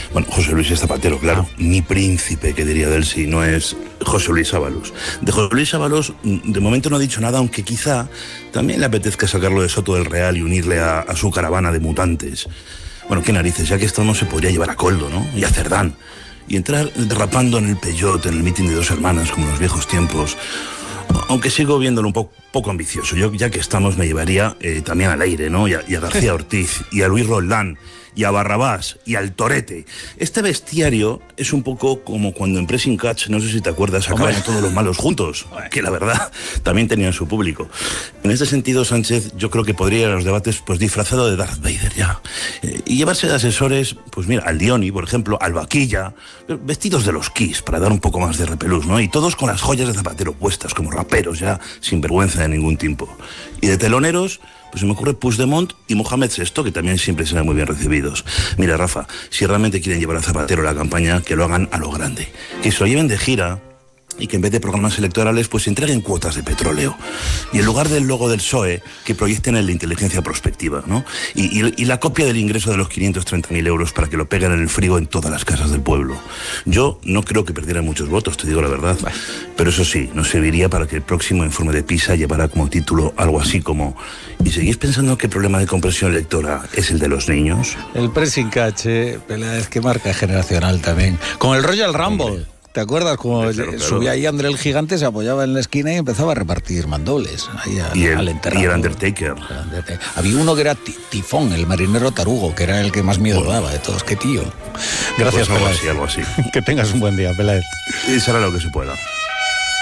Bueno, José Luis es Zapatero, claro. Mi príncipe, que diría del sí, no es José Luis Ábalos. De José Luis Ábalos, de momento no ha dicho nada, aunque quizá también le apetezca sacarlo de Soto del Real y unirle a su caravana de mutantes. Bueno, qué narices, ya que esto no se podría llevar a Coldo, ¿no? Y a Cerdán. Y entrar derrapando en el Peyot, en el mitin de Dos Hermanas, como en los viejos tiempos. Aunque sigo viéndolo un poco ambicioso. Yo, ya que estamos, me llevaría también al Aire, ¿no? Y a García Ortiz, y a Luis Roldán, y a Barrabás, y al Torete. Este bestiario es un poco como cuando en Pressing Catch, no sé si te acuerdas, acaban todos los malos juntos, que la verdad también tenían su público. En este sentido, Sánchez, yo creo que podría ir a los debates pues disfrazado de Darth Vader ya. Y llevarse de asesores, pues mira, al Dioni, por ejemplo, al Vaquilla, vestidos de los Kiss, para dar un poco más de repelús, ¿no? Y todos con las joyas de Zapatero puestas, como raperos ya, sin vergüenza de ningún tipo. Y de teloneros, pues se me ocurre Puigdemont y Mohamed VI, que también siempre serán muy bien recibidos. Mira, Rafa, si realmente quieren llevar a Zapatero a la campaña, que lo hagan a lo grande. Que se lo lleven de gira y que en vez de programas electorales, pues se entreguen cuotas de petróleo. Y en lugar del logo del PSOE, que proyecten el de inteligencia prospectiva, ¿no? Y la copia del ingreso de los 530.000 euros para que lo peguen en el frigo en todas las casas del pueblo. Yo no creo que perdieran muchos votos, te digo la verdad. Pero eso sí, nos serviría para que el próximo informe de PISA llevara como título algo así como: ¿y seguís pensando que el problema de compresión lectora es el de los niños? El pressing catch, Peláez, que marca generacional también. Con el Royal Rumble. Hombre. ¿Te acuerdas? Como claro. subía ahí André el Gigante, se apoyaba en la esquina y empezaba a repartir mandobles ahí al enterrado. Y el Undertaker. Había uno que era Tifón, el marinero tarugo, que era el que más miedo daba de todos. ¡Qué tío! Gracias, pues Peláez. algo así. Que tengas un buen día, Peláez. Y será lo que se pueda.